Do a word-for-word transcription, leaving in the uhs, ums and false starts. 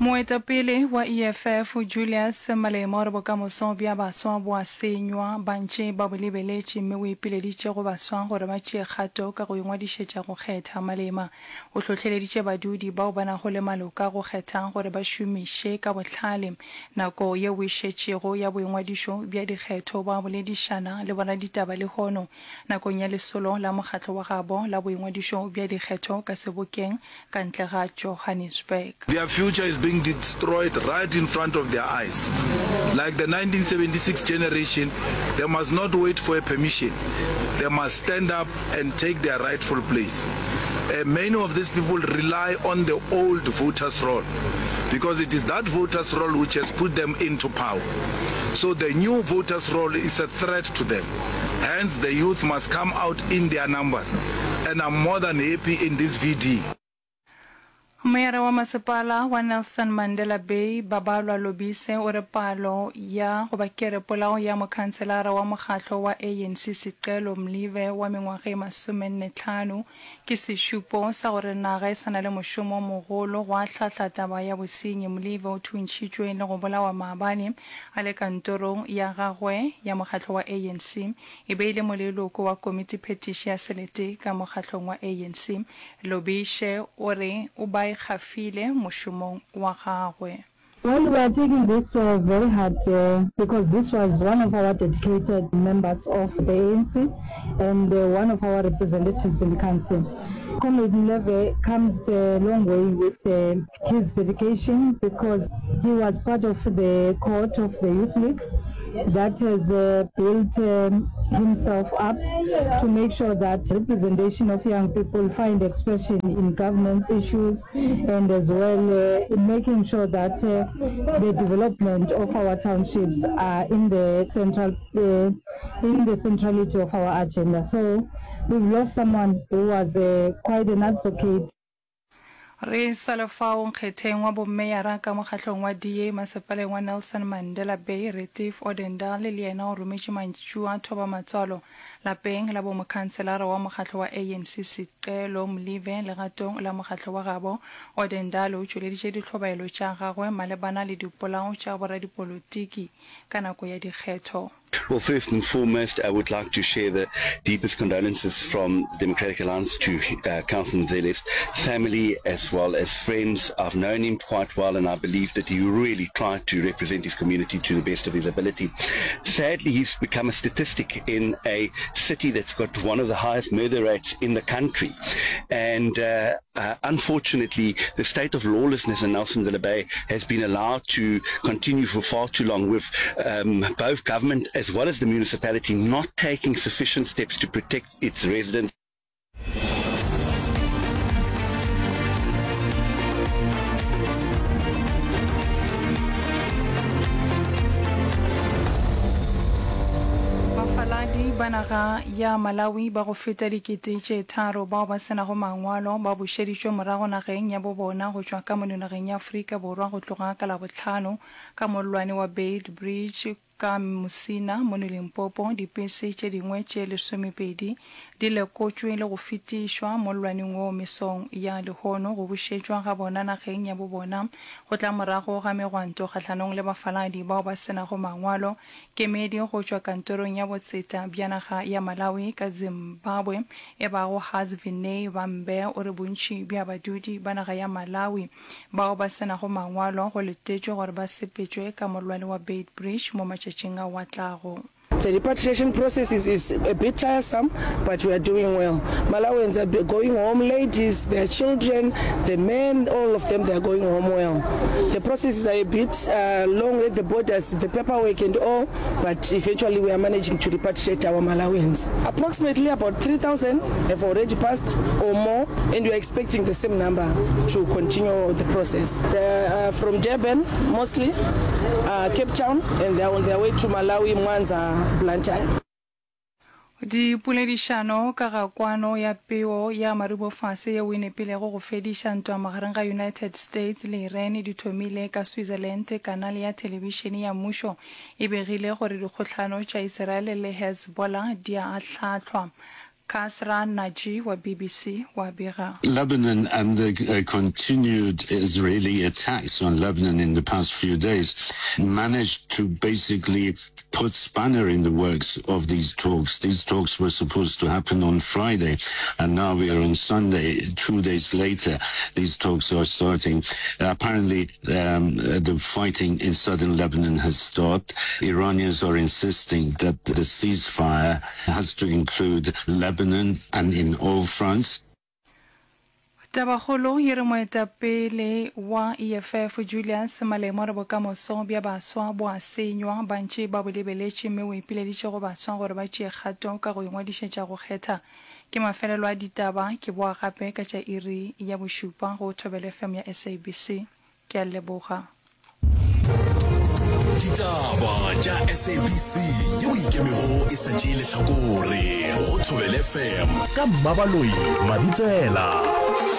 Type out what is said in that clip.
Moetapele wa E F F Julius Malema re bokamoso bja baswa bo a senywa bantše ba bolebeletše mme o ipileditše go baswa gore ba tšee kgato ka go ingwadišetša go kgetha. Malema o hlohleleditše badudi bao ba nago le maloka go kgethang gore ba šomiše ka bohlale nako ye o išetšego ya boingwadišo bja dikgetho ba boledišana le bona ditaba le hono nakong ya lesolo la mokgatlo wa gabo la boingwadišo bja dikgetho ka Sebokeng ka ntle ga Johannesburg. Their future is being destroyed right in front of their eyes. Like the nineteen seventy-six generation, they must not wait for a permission. They must stand up and take their rightful place. Uh, many of these people rely on the old voters' roll because it is that voters' roll which has put them into power. So the new voters' roll is a threat to them. Hence, the youth must come out in their numbers. And I'm more than happy in this V D. Mayara wa masepala wa Nelson Mandela Bay Babalwa Lobise o re palo ya go bakere polao ya mokhanselara wa mokgatlo wa A N C Sicelo Mlive wa mengwaga e masomennetlhano ke sešupo sa gore naga e sana le mošomo mogolo go atlhatla taba ya bosenyi. Mlive o thuntšhitšwe le go bolawa maabane a le kantorong ya gagwe ya mokgatlo wa A N C e be ile moleloko wa komiti phetiši ya selete ka mokgatlong wa A N C. Lobise o re o ba khafile moshomong wa gagwe. Well, we are taking this uh, very hard uh, because this was one of our dedicated members of the A N C and uh, one of our representatives in the council. Comrade Mleve comes a long way with uh, his dedication because he was part of the court of the Youth League that has uh, built um, himself up to make sure that representation of young people find expression in governance issues and as well uh, in making sure that uh, the development of our townships are in the central uh, in the centrality of our agenda. So we've lost someone who was uh, quite an advocate. Re salafao nkgetheng wa bommeyara ka mokgatlong wa D A masepaleng wa Nelson Mandela Bay Retief Odendale le yena o rometše mantšu a thoba matswalo lapeng la bo mokhanselara wa mokgatlo wa A N C Sicelo Mlive legatong la mokgatlo wa gabo. Odendale o tšweleditše ditlhobaelo tša gagwe malebana le dipolao tša boradipolotiki ka nako ya dikgetho. Well, first and foremost, I would like to share the deepest condolences from the Democratic Alliance to uh, Councillor Mzele's family as well as friends. I've known him quite well and I believe that he really tried to represent his community to the best of his ability. Sadly, he's become a statistic in a city that's got one of the highest murder rates in the country. And uh, uh, unfortunately, the state of lawlessness in Nelson Mandela Bay has been allowed to continue for far too long with um, both government as well as the municipality not taking sufficient steps to protect its residents. Banaga ya Malawi ba go feta dikete tše tharo bao ba sena go mangwalo ba bušeditšwe morago nageng ya bo bona go tšwa ka mononageng ya Afrika Borwa go tloga ka Labohlano ka mollwane wa Beitbridge ka Musina mo Limpopo. Dipese tše dingwe tše lesomepedi di lekotšwe le go fetišwa mollwaneng wo mesong ya lehono go bušetšwa ga bona nageng ya bo bona go tla morago ga megwanto kgatlhanong le bafaladi bao ba sena go mangwalo. Kemedi go tšwa kantorong ya botseta bja naga ya Malawi ka Zimbabwe e bago Hasvinei Bambe o re bontši bja badudi ba naga ya Malawi bao ba sena go mangwalo go letetšwe gore ba sepetšwe ka mollwane wa Beitbridge mo matšatšing a wa tlago. The repatriation process is, is a bit tiresome, but we are doing well. Malawians are going home, ladies, their children, the men, all of them, they are going home well. The processes are a bit uh, long at the borders, the paperwork and all, but eventually we are managing to repatriate our Malawians. Approximately about three thousand have already passed or more, and we are expecting the same number to continue the process. They are uh, from Durban, mostly, uh, Cape Town, and they are on their way to Malawi, Mwanza, Blantyre. Di poledišano ka ga kwano ya peo ya marubofase ya winepilego go fediša ntwa magareng ga United States le Iran di thomile ka Switzerland. Kanale ya telebišene ya mmušo e begile gore dikgotlhano tša Israel le Hezbollah di a hlahlwa Kasra Naji wa B B C wa bega. Lebanon and the uh, continued Israeli attacks on Lebanon in the past few days managed to basically put spanner in the works of these talks. These talks were supposed to happen on Friday, and now we are on Sunday. Two days later, these talks are starting. Uh, apparently, um, the fighting in southern Lebanon has stopped. Iranians are insisting that the ceasefire has to include Lebanon and in all fronts. Tabakolo yere moetapele wa E F F Julius Malemo re bokamoso bya baswa bo asenywa bantši ba bolebeletse mme o ipileditše go baswa gore ba tšee kgato ka go ingwadišetša go kgetha ke mafelelo a ditaba ke boa gape ka tša iri ya bošupa go Thobela F M ya S A B C ke a leboga ditaba tša S A B C yeo ikemego e sa tšee lehlakore go Thobela F M ka Mmabaloi Mabitsela.